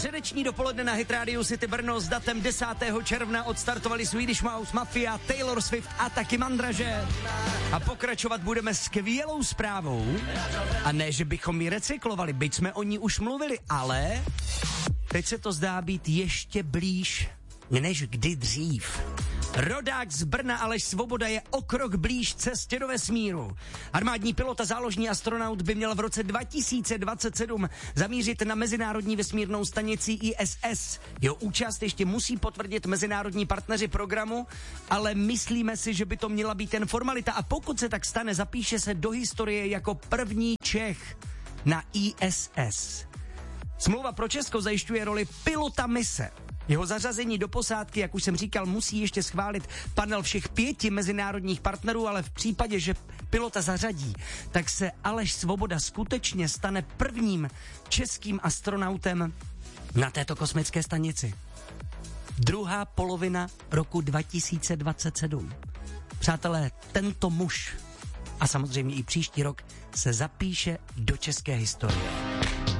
Středeční dopoledne na Hit Radio City Brno s datem 10. června odstartovali Swedish House Mafia, Taylor Swift a taky Mandraže. A pokračovat budeme skvělou zprávou. A ne, že bychom ji recyklovali, byť jsme o ní už mluvili, ale teď se to zdá být ještě blíž než kdy dřív. Rodák z Brna Aleš Svoboda je o krok blíž cestě do vesmíru. Armádní pilot a záložní astronaut by měl v roce 2027 zamířit na mezinárodní vesmírnou stanici ISS. Jeho účast ještě musí potvrdit mezinárodní partneři programu, ale myslíme si, že by to měla být jen formalita a pokud se tak stane, zapíše se do historie jako první Čech na ISS. Smlouva pro Česko zajišťuje roli pilota mise. Jeho zařazení do posádky, jak už jsem říkal, musí ještě schválit panel všech 5 mezinárodních partnerů, ale v případě, že pilota zařadí, tak se Aleš Svoboda skutečně stane prvním českým astronautem na této kosmické stanici. Druhá polovina roku 2027. Přátelé, tento muž a samozřejmě i příští rok se zapíše do české historie.